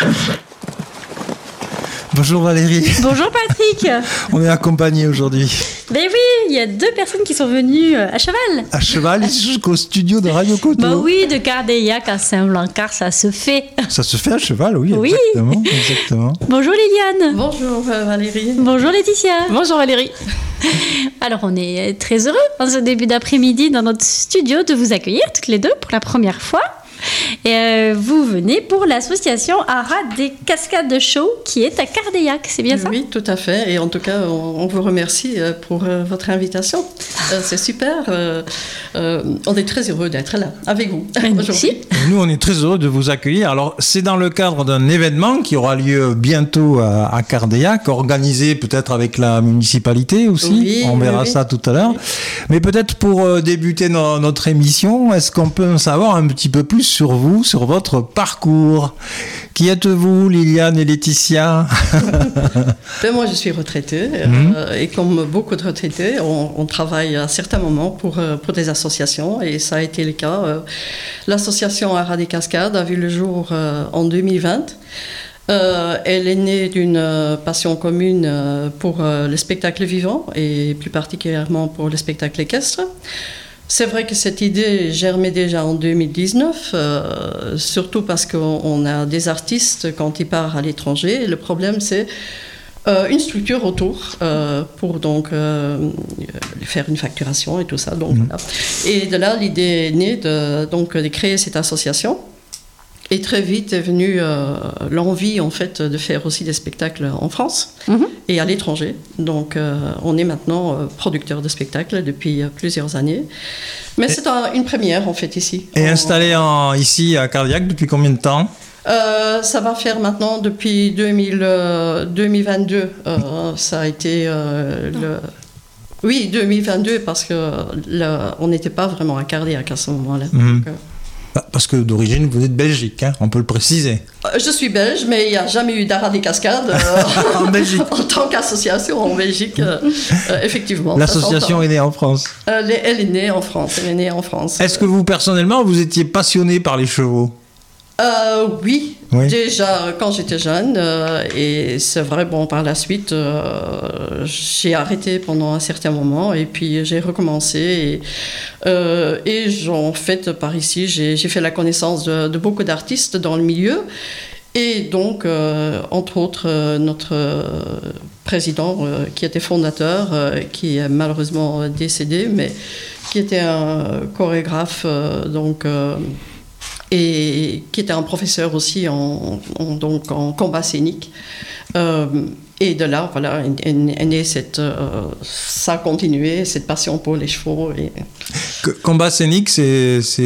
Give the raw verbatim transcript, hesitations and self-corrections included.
Bonjour Valérie. Bonjour Patrick. On est accompagnés aujourd'hui. Ben oui, il y a deux personnes qui sont venues à cheval. À cheval jusqu'au studio de Radio Coteau. Bah oui, de Cardeillac à Saint-Blancard, ça se fait. Ça se fait à cheval, oui. Oui. Exactement, exactement. Bonjour Liliane. Bonjour Valérie. Bonjour Laetitia. Bonjour Valérie. Alors on est très heureux en ce début d'après-midi dans notre studio de vous accueillir toutes les deux pour la première fois. Et euh, vous venez pour l'association Haras des Cascades Show qui est à Cardeillac, c'est bien ça? Oui, tout à fait. Et en tout cas, on, on vous remercie pour euh, votre invitation. Euh, c'est super. Euh, euh, on est très heureux d'être là avec vous aujourd'hui. Nous, on est très heureux de vous accueillir. Alors, c'est dans le cadre d'un événement qui aura lieu bientôt à, à Cardeillac, organisé peut-être avec la municipalité aussi. Oui, on verra oui, ça oui. tout à l'heure. Oui. Mais peut-être pour euh, débuter no- notre émission, est-ce qu'on peut en savoir un petit peu plus sur vous, sur votre parcours? Qui êtes-vous, Liliane et Laetitia? Ben moi, je suis retraitée Mmh. euh, et comme beaucoup de retraités, on, on travaille à certains moments pour, euh, pour des associations et ça a été le cas. Euh, l'association Haras des Cascades a vu le jour euh, en deux mille vingt. Euh, elle est née d'une euh, passion commune euh, pour euh, le spectacle vivant et plus particulièrement pour le spectacle équestre. C'est vrai que cette idée germait déjà en deux mille dix-neuf, euh, surtout parce qu'on on a des artistes quand ils partent à l'étranger. Le problème, c'est euh, une structure autour euh, pour donc euh, faire une facturation et tout ça. Donc, mmh. voilà. Et de là, l'idée est née de, donc, de créer cette association. Et très vite est venue euh, l'envie en fait de faire aussi des spectacles en France mmh. et à l'étranger. Donc euh, on est maintenant euh, producteur de spectacles depuis euh, plusieurs années. Mais et c'est un, une première en fait ici. Et en, installé en, ici à Cardeillac depuis combien de temps? Euh, ça va faire maintenant depuis deux mille, euh, deux mille vingt-deux. Euh, ça a été euh, le... Oui, deux mille vingt-deux parce que le, on n'était pas vraiment à Cardeillac à ce moment-là. Mmh. Donc, euh, Parce que d'origine, vous êtes belgique, hein, on peut le préciser. Je suis belge, mais il n'y a jamais eu d'Haras des Cascades euh, en Belgique. En tant qu'association en Belgique, euh, euh, effectivement. L'association est née en France. Euh, elle est née en France. Elle est née en France. Est-ce que vous, personnellement, vous étiez passionné par les chevaux? Euh, oui. oui, déjà quand j'étais jeune, euh, et c'est vrai, bon, par la suite, euh, j'ai arrêté pendant un certain moment, et puis j'ai recommencé, et, euh, et en fait, par ici, j'ai, j'ai fait la connaissance de, de beaucoup d'artistes dans le milieu, et donc, euh, entre autres, euh, notre euh, président, euh, qui était fondateur, euh, qui est malheureusement décédé, mais qui était un chorégraphe, euh, donc... Euh, et qui était un professeur aussi en, en, donc en combat scénique. Euh, et de là, voilà, est, est née cette... Euh, ça a continué, cette passion pour les chevaux. Et... Combat scénique, c'est... c'est...